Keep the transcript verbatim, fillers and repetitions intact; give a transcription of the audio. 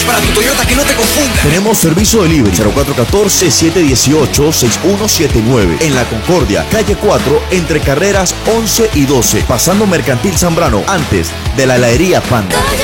para tu Toyota que no te confunda. Tenemos servicio delivery cero cuatro uno cuatro, siete uno ocho, seis uno siete nueve en La Concordia, calle cuatro, entre carreras once y doce, pasando Mercantil Zambrano, antes de la heladería Panda. Toyota